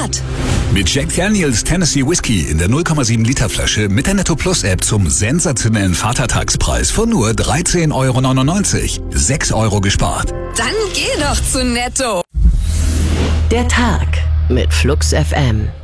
Rabatt. Mit Jack Daniels Tennessee Whiskey in der 0,7 Liter Flasche mit der Netto Plus App zum sensationellen Vatertagspreis von nur 13,99 €. 6 € gespart. Dann geh doch zu Netto. Der Tag mit Flux FM.